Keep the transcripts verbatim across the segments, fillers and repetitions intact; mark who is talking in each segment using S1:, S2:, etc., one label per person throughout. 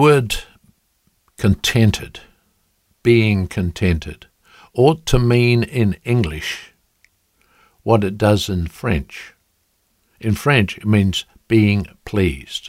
S1: word contented, being contented, ought to mean in English what it does in French. In French, it means being pleased.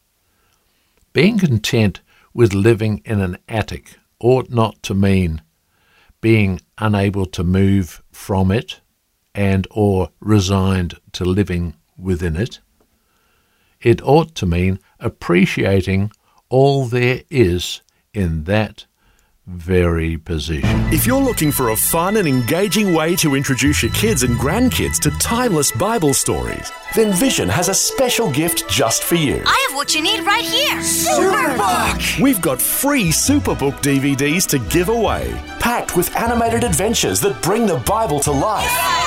S1: Being content with living in an attic ought not to mean being unable to move from it and or resigned to living within it. It ought to mean appreciating all there is in that very position.
S2: If you're looking for a fun and engaging way to introduce your kids and grandkids to timeless Bible stories, then Vision has a special gift just for you.
S3: I have what you need right here.
S2: Superbook! We've got free Superbook D V Ds to give away, packed with animated adventures that bring the Bible to life.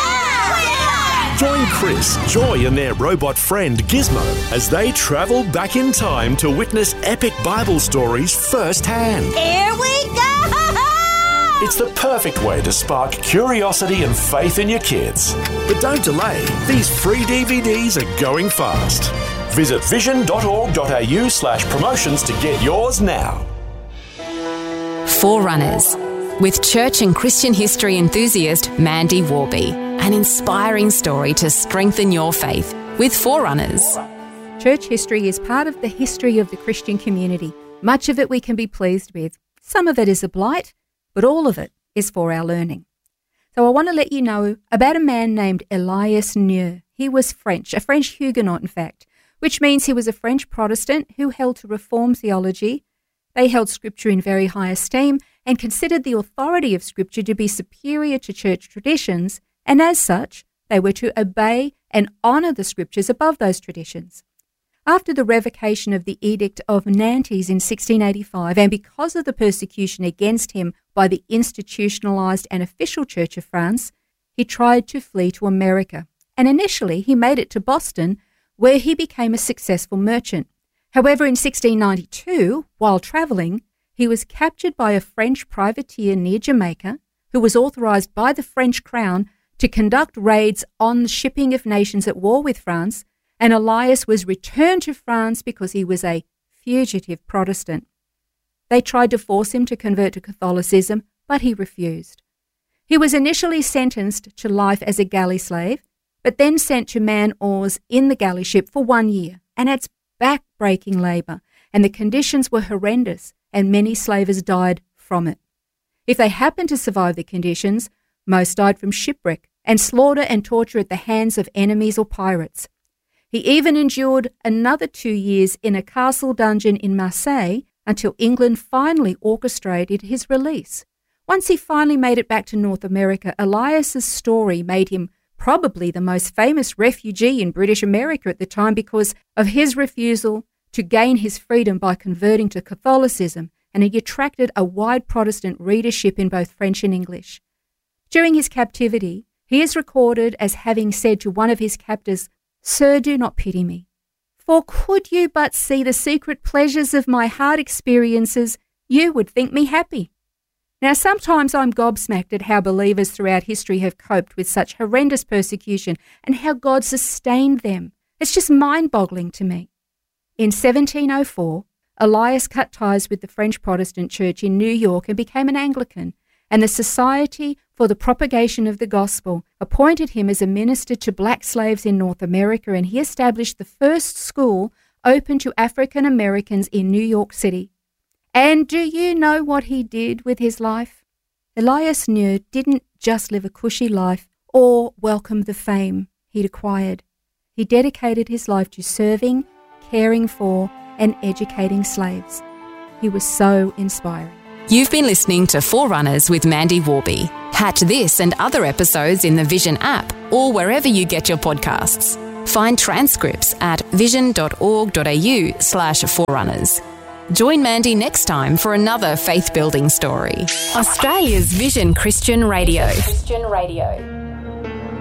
S3: Yeah!
S2: Join Chris, Joy and their robot friend Gizmo as they travel back in time to witness epic Bible stories firsthand.
S3: Here we go!
S2: It's the perfect way to spark curiosity and faith in your kids. But don't delay. These free D V Ds are going fast. Visit vision.org.au slash promotions to get yours now.
S4: Forerunners, with church and Christian history enthusiast Mandy Warby. An inspiring story to strengthen your faith with Forerunners.
S5: Church history is part of the history of the Christian community. Much of it we can be pleased with. Some of it is a blight, but all of it is for our learning. So I want to let you know about a man named Elias Neu. He was French, a French Huguenot in fact, which means he was a French Protestant who held to Reformed theology. They held Scripture in very high esteem and considered the authority of Scripture to be superior to church traditions, and as such, they were to obey and honour the Scriptures above those traditions. After the revocation of the Edict of Nantes in sixteen eighty-five, and because of the persecution against him by the institutionalised and official Church of France, he tried to flee to America, and initially he made it to Boston, where he became a successful merchant. However, in sixteen ninety-two, while travelling, he was captured by a French privateer near Jamaica, who was authorised by the French Crown to conduct raids on the shipping of nations at war with France, and Elias was returned to France because he was a fugitive Protestant. They tried to force him to convert to Catholicism, but he refused. He was initially sentenced to life as a galley slave, but then sent to man oars in the galley ship for one year, and it's back-breaking labour, and the conditions were horrendous, and many slavers died from it. If they happened to survive the conditions, most died from shipwreck and slaughter and torture at the hands of enemies or pirates. He even endured another two years in a castle dungeon in Marseille until England finally orchestrated his release. Once he finally made it back to North America, Elias's story made him probably the most famous refugee in British America at the time because of his refusal to gain his freedom by converting to Catholicism, and he attracted a wide Protestant readership in both French and English. During his captivity, he is recorded as having said to one of his captors, "Sir, do not pity me, for could you but see the secret pleasures of my hard experiences, you would think me happy." Now, sometimes I'm gobsmacked at how believers throughout history have coped with such horrendous persecution and how God sustained them. It's just mind-boggling to me. In seventeen oh four, Elias cut ties with the French Protestant Church in New York and became an Anglican, and the Society for the Propagation of the Gospel appointed him as a minister to black slaves in North America, and he established the first school open to African Americans in New York City. And do you know what he did with his life? Elias Neu didn't just live a cushy life or welcome the fame he'd acquired. He dedicated his life to serving, caring for, and educating slaves. He was so inspiring.
S4: You've been listening to Forerunners with Mandy Warby. Catch this and other episodes in the Vision app or wherever you get your podcasts. Find transcripts at vision.org.au slash forerunners. Join Mandy next time for another faith-building story. Australia's Vision Christian Radio. Christian Radio.